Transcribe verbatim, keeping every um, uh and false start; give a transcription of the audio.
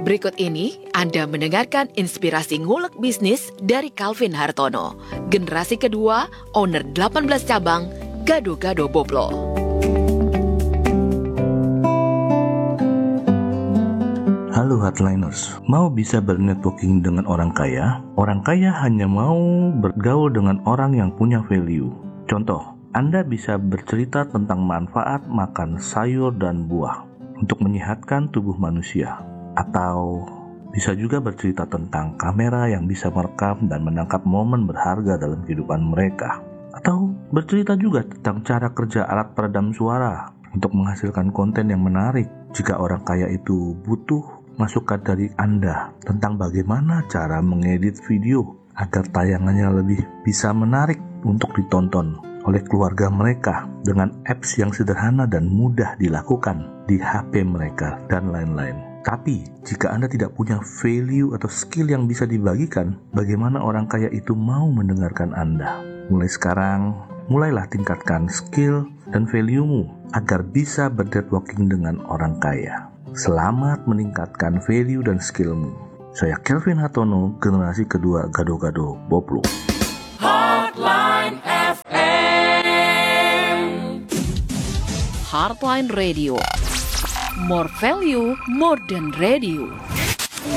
Berikut ini Anda mendengarkan inspirasi ngulek bisnis dari Calvin Hartono, generasi kedua, owner delapan belas cabang, Gado-Gado Boplo. Halo Hardliners, mau bisa bernetworking dengan orang kaya? Orang kaya hanya mau bergaul dengan orang yang punya value. Contoh, Anda bisa bercerita tentang manfaat makan sayur dan buah untuk menyehatkan tubuh manusia. Atau bisa juga bercerita tentang kamera yang bisa merekam dan menangkap momen berharga dalam kehidupan mereka. Atau bercerita juga tentang cara kerja alat peredam suara untuk menghasilkan konten yang menarik. Jika orang kaya itu butuh masukan dari Anda tentang bagaimana cara mengedit video agar tayangannya lebih bisa menarik untuk ditonton oleh keluarga mereka dengan apps yang sederhana dan mudah dilakukan di H P mereka dan lain-lain. Tapi, jika Anda tidak punya value atau skill yang bisa dibagikan, bagaimana orang kaya itu mau mendengarkan Anda? Mulai sekarang, mulailah tingkatkan skill dan value-mu agar bisa bernetworking dengan orang kaya. Selamat meningkatkan value dan skill-mu. Saya Calvin Hartono, generasi kedua Gado-Gado Boplo. Heartline F M Heartline Radio. More value, more than radio.